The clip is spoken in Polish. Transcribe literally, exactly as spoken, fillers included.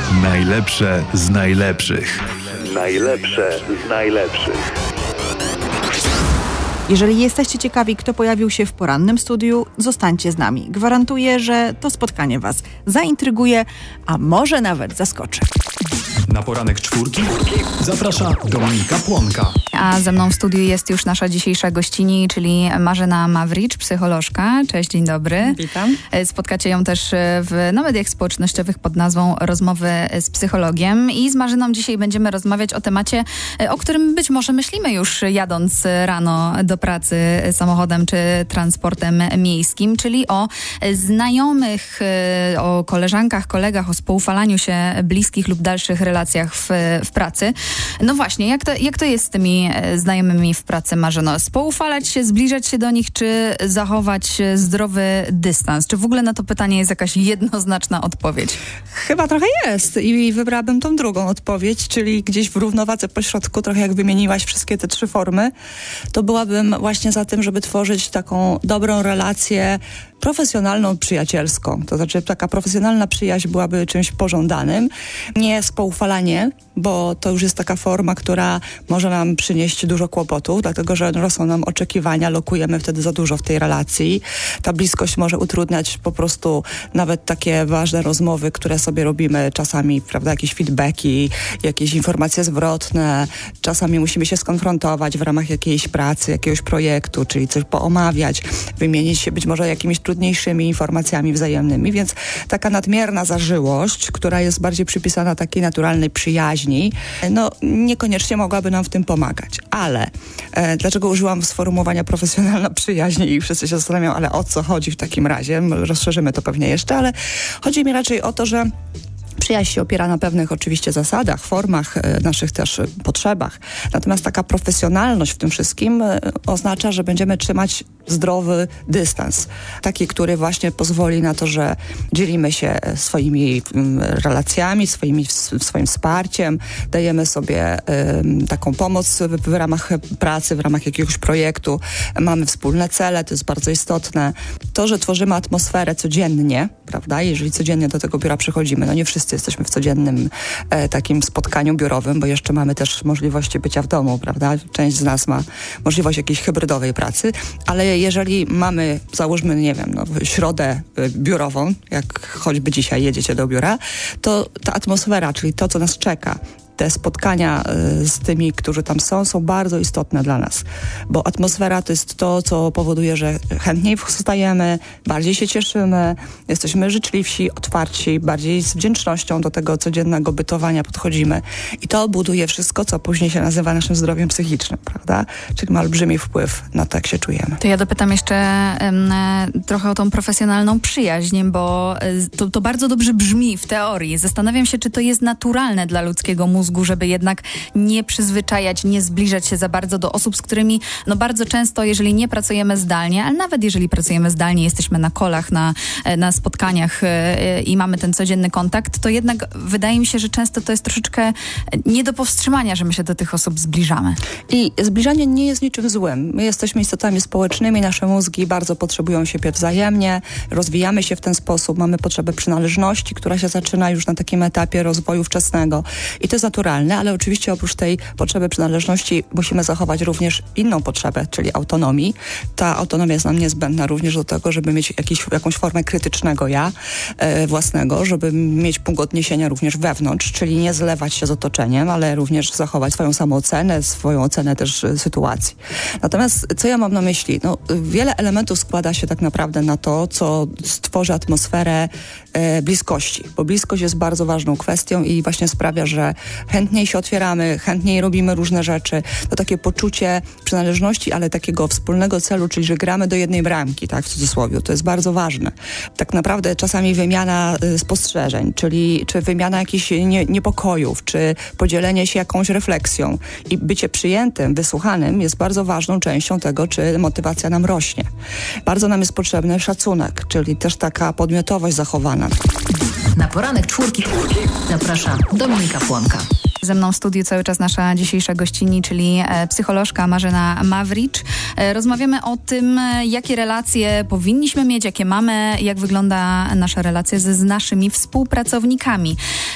Najlepsze z najlepszych. Najlepsze z najlepszych. Jeżeli jesteście ciekawi, kto pojawił się w porannym studiu, zostańcie z nami. Gwarantuję, że to spotkanie Was zaintryguje, a może nawet zaskoczy. Na poranek czwórki zaprasza Dominika Płonka. A ze mną w studiu jest już nasza dzisiejsza gościni, czyli Marzena Mawricz, psycholożka. Cześć, dzień dobry. Witam. Spotkacie ją też w, na mediach społecznościowych pod nazwą Rozmowy z psychologiem. I z Marzeną dzisiaj będziemy rozmawiać o temacie, o którym być może myślimy już jadąc rano do pracy samochodem czy transportem miejskim, czyli o znajomych, o koleżankach, kolegach, o spoufalaniu się bliskich lub dalszych relacjach w, w pracy. No właśnie, jak to, jak to jest z tymi znajomymi w pracy, Marzeno? Spoufalać się, zbliżać się do nich, czy zachować zdrowy dystans? Czy w ogóle na to pytanie jest jakaś jednoznaczna odpowiedź? Chyba trochę jest i wybrałabym tą drugą odpowiedź, czyli gdzieś w równowadze pośrodku, trochę jak wymieniłaś wszystkie te trzy formy, to byłabym właśnie za tym, żeby tworzyć taką dobrą relację profesjonalną, przyjacielską. To znaczy taka profesjonalna przyjaźń byłaby czymś pożądanym. Nie spoufalanie, bo to już jest taka forma, która może nam przynieść dużo kłopotów, dlatego że rosną nam oczekiwania, lokujemy wtedy za dużo w tej relacji. Ta bliskość może utrudniać po prostu nawet takie ważne rozmowy, które sobie robimy czasami, prawda, jakieś feedbacki, jakieś informacje zwrotne. Czasami musimy się skonfrontować w ramach jakiejś pracy, jakiegoś projektu, czyli coś poomawiać, wymienić się być może jakimiś trudniejszymi informacjami wzajemnymi, więc taka nadmierna zażyłość, która jest bardziej przypisana takiej naturalnej przyjaźni, no niekoniecznie mogłaby nam w tym pomagać. Ale e, dlaczego użyłam sformułowania profesjonalna przyjaźń i wszyscy się zastanawiają, ale o co chodzi w takim razie? Rozszerzymy to pewnie jeszcze, ale chodzi mi raczej o to, że przyjaźń się opiera na pewnych oczywiście zasadach, formach, e, naszych też e, potrzebach. Natomiast taka profesjonalność w tym wszystkim e, oznacza, że będziemy trzymać zdrowy dystans. Taki, który właśnie pozwoli na to, że dzielimy się swoimi m, relacjami, swoimi, swoim wsparciem, dajemy sobie y, taką pomoc w, w ramach pracy, w ramach jakiegoś projektu. Mamy wspólne cele, to jest bardzo istotne. To, że tworzymy atmosferę codziennie, prawda, jeżeli codziennie do tego biura przychodzimy, no nie wszyscy jesteśmy w codziennym e, takim spotkaniu biurowym, bo jeszcze mamy też możliwości bycia w domu, prawda? Część z nas ma możliwość jakiejś hybrydowej pracy, ale jeżeli mamy, załóżmy, nie wiem, no, środę y, biurową, jak choćby dzisiaj jedziecie do biura, to ta atmosfera, czyli to, co nas czeka, te spotkania y, z tymi, którzy tam są, są bardzo istotne dla nas, bo atmosfera to jest to, co powoduje, że chętniej wstajemy, bardziej się cieszymy, jesteśmy życzliwsi, otwarci, bardziej z wdzięcznością do tego codziennego bytowania podchodzimy i to buduje wszystko, co później się nazywa naszym zdrowiem psychicznym, prawda? Czyli ma olbrzymi wpływ na to, jak się czujemy. To ja dopytam jeszcze um, trochę o tą profesjonalną przyjaźń, bo to, to bardzo dobrze brzmi w teorii. Zastanawiam się, czy to jest naturalne dla ludzkiego mózgu, żeby jednak nie przyzwyczajać, nie zbliżać się za bardzo do osób, z którymi no bardzo często, jeżeli nie pracujemy zdalnie, ale nawet jeżeli pracujemy zdalnie, jesteśmy na kolach, na, na spotkaniach yy, i mamy ten codzienny kontakt, to jednak wydaje mi się, że często to jest troszeczkę nie do powstrzymania, że my się do tych osób zbliżamy. I zbliżanie nie jest niczym złym. My jesteśmy istotami społecznymi, nasze mózgi bardzo potrzebują siebie wzajemnie, rozwijamy się w ten sposób, mamy potrzebę przynależności, która się zaczyna już na takim etapie rozwoju wczesnego. I to jest naturalne, ale oczywiście oprócz tej potrzeby przynależności musimy zachować również inną potrzebę, czyli autonomii. Ta autonomia jest nam niezbędna również do tego, żeby mieć jakiś, jakąś formę krytycznego ja e, własnego, żeby mieć punkt odniesienia również wewnątrz, czyli nie zlewać się z otoczeniem, ale również zachować swoją samoocenę, swoją ocenę też e, sytuacji. Natomiast co ja mam na myśli? No, wiele elementów składa się tak naprawdę na to, co stworzy atmosferę e, bliskości, bo bliskość jest bardzo ważną kwestią i właśnie sprawia, że chętniej się otwieramy, chętniej robimy różne rzeczy. To takie poczucie przynależności, ale takiego wspólnego celu, czyli że gramy do jednej bramki, tak, w cudzysłowie. To jest bardzo ważne. Tak naprawdę czasami wymiana y, spostrzeżeń, czyli czy wymiana jakichś nie, niepokojów, czy podzielenie się jakąś refleksją i bycie przyjętym, wysłuchanym jest bardzo ważną częścią tego, czy motywacja nam rośnie. Bardzo nam jest potrzebny szacunek, czyli też taka podmiotowość zachowana. Na poranek czwórki zaprasza Dominika Płonka. Ze mną w studiu cały czas nasza dzisiejsza gościni, czyli e, psycholożka Marzena Mawricz. E, rozmawiamy o tym, e, jakie relacje powinniśmy mieć, jakie mamy, jak wygląda nasza relacja ze, z naszymi współpracownikami.